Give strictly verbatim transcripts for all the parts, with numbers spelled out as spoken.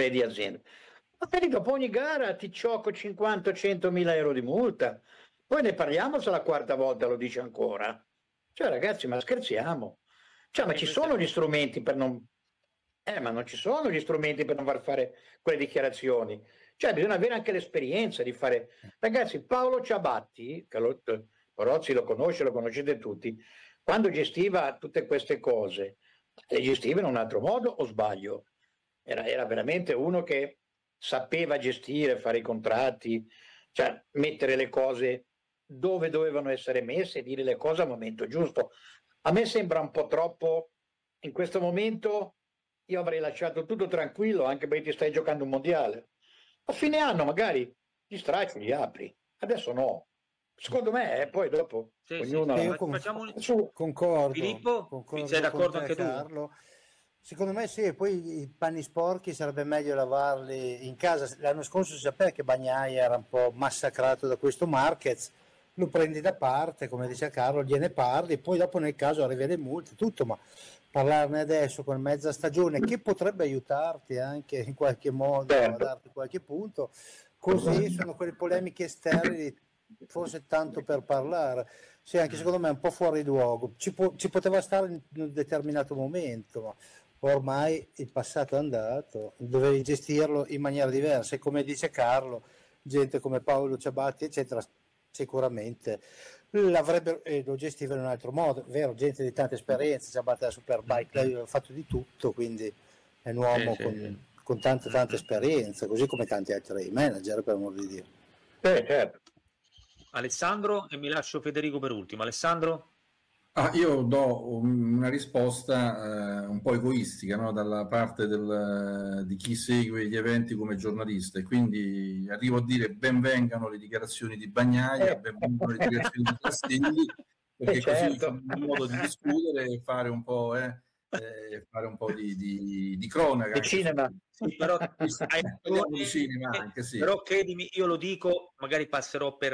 migliaia di aziende. Ma te dopo ogni gara ti ciocco cinquanta cento mila euro di multa, poi ne parliamo se la quarta volta lo dice ancora. Cioè ragazzi, ma scherziamo? Cioè, ma ci sono gli strumenti per non... Eh, ma non ci sono gli strumenti per non far fare quelle dichiarazioni. Cioè, bisogna avere anche l'esperienza di fare... Ragazzi, Paolo Ciabatti, che lo, Rozzi lo conosce, lo conoscete tutti, quando gestiva tutte queste cose, le gestiva in un altro modo o sbaglio? Era, era veramente uno che sapeva gestire, fare i contratti, cioè mettere le cose dove dovevano essere messe e dire le cose al momento giusto. A me sembra un po' troppo, in questo momento io avrei lasciato tutto tranquillo anche perché ti stai giocando un mondiale. A fine anno magari gli stracci li apri, adesso no. Secondo me, eh, poi dopo sì, ognuno... Sì, sì, io con... facciamo un... su... concordo. Filippo, concordo sei d'accordo te, anche tu? Carlo. Secondo me sì, poi i panni sporchi sarebbe meglio lavarli in casa. L'anno scorso si sapeva che Bagnaia era un po' massacrato da questo Marquez, lo prendi da parte, come dice Carlo, gliene parli, poi dopo nel caso arrivi le multe, tutto, ma parlarne adesso con mezza stagione che potrebbe aiutarti anche in qualche modo a darti qualche punto, così sono quelle polemiche sterili, forse tanto per parlare. Sì, anche secondo me è un po' fuori luogo, ci, po- ci poteva stare in un determinato momento, ma ormai il passato è andato, dovevi gestirlo in maniera diversa e come dice Carlo, gente come Paolo Ciabatti eccetera sicuramente l'avrebbero e lo gestiva in un altro modo, vero, gente di tanta esperienza, Ciabatti alla Superbike, lei ha fatto di tutto, quindi è un uomo sì, con, sì. con tanta tanta esperienza, così come tanti altri manager, per amor di Dio. Eh, certo. Alessandro, e mi lascio Federico per ultimo. Alessandro? Ah, io do una risposta eh, un po' egoistica, no? Dalla parte del, di chi segue gli eventi come giornalista, e quindi arrivo a dire benvengano le dichiarazioni di Bagnaia, benvengano le dichiarazioni di Castelli, perché Eh, certo. così c'è un modo di discutere e fare un po', eh, eh, fare un po' di, di, di cronaca. Di cinema. Sì, però, Parliamo di cinema anche, sì. Però credimi, io lo dico, magari passerò per,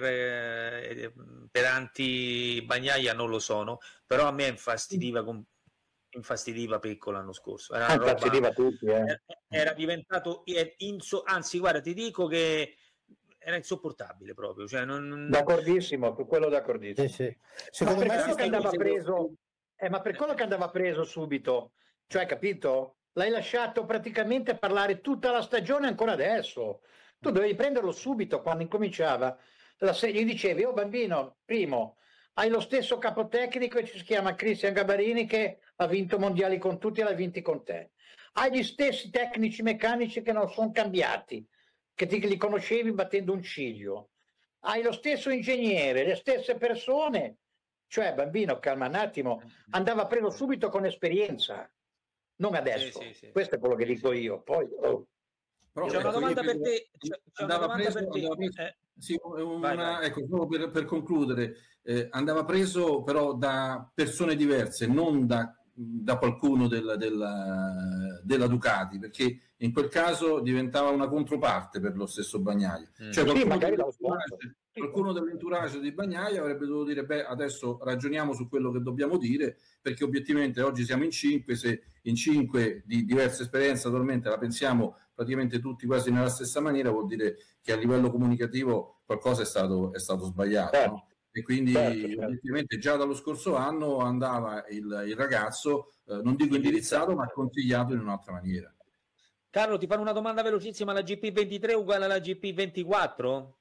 eh, per anti Bagnaia, non lo sono, però a me infastidiva, con, infastidiva Pecco l'anno scorso. Era, una roba, tutti, eh. era diventato, inso, anzi guarda, ti dico che era insopportabile proprio. Cioè non... D'accordissimo, su quello d'accordissimo. Sì, sì. Secondo Secondo ma per me quello che andava sì, preso, eh, ma per quello che andava preso subito, cioè capito? L'hai lasciato praticamente parlare tutta la stagione ancora adesso. Tu dovevi prenderlo subito quando incominciava. La se- gli dicevi, oh bambino, primo, hai lo stesso capotecnico che si chiama Cristian Gabarini che ha vinto mondiali con tutti e l'ha vinti con te. Hai gli stessi tecnici meccanici che non sono cambiati, che ti li conoscevi battendo un ciglio. Hai lo stesso ingegnere, le stesse persone. Cioè, bambino, calma un attimo, andava preso subito con esperienza. Non adesso, sì, sì, sì. questo è quello che sì, dico sì. io. Poi, oh. Però, c'è una ecco, domanda per credo, te. C'è, c'è una andava domanda preso, per te. andava preso, Eh. sì, una, Vai, vai. Ecco, solo per, per concludere, eh, andava preso però da persone diverse, non da, da qualcuno del, della, della Ducati, perché in quel caso diventava una controparte per lo stesso Bagnaia. Mm. Cioè, qualcuno, Sì, dell'entourage, qualcuno dell'entourage di Bagnaia avrebbe dovuto dire, beh, adesso ragioniamo su quello che dobbiamo dire, perché obiettivamente oggi siamo in cinque, se in cinque di diverse esperienze attualmente la pensiamo praticamente tutti quasi nella stessa maniera, vuol dire che a livello comunicativo qualcosa è stato, è stato sbagliato, certo. no? E quindi certo, certo. obiettivamente già dallo scorso anno andava il, il ragazzo, eh, non dico indirizzato, ma consigliato in un'altra maniera. Carlo, ti fanno una domanda velocissima: la G P ventitré è uguale alla G P ventiquattro?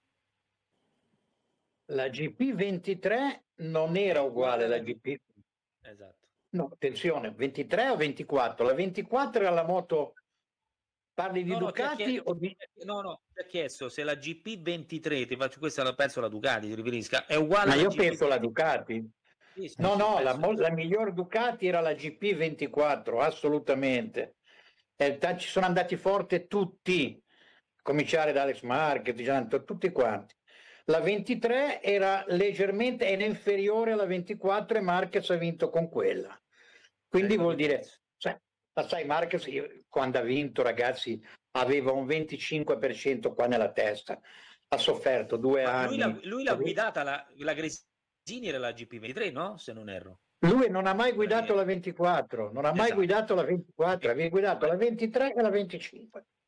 La G P ventitré non era uguale alla G P. Esatto. No, attenzione, ventitré o ventiquattro? La ventiquattro era la moto. Parli di No, no, Ducati chiesto, o di... no, no, ti ha chiesto se la G P ventitré, ti faccio questa, la penso la Ducati, ti riferisca, è uguale Ma alla io G P penso alla ventiquattro. Ducati. Sì, sì, No, sì, no, la, penso. la miglior Ducati era la G P ventiquattro, assolutamente. Eh, ci sono andati forte tutti, a cominciare da Alex Marquez, tutti quanti. La ventitré era leggermente era inferiore alla ventiquattro e Marquez ha vinto con quella. Quindi Ecco vuol che dire, penso. cioè, sai, Marquez quando ha vinto, ragazzi, aveva un venticinque per cento qua nella testa, ha sofferto due Ma anni. lui l'ha, lui l'ha guidata, la, la Gresini era la G P ventitré, no? Se non erro. Lui non ha mai guidato la ventiquattro, non ha mai Esatto. guidato la ventiquattro, aveva guidato la ventitré e la venticinque.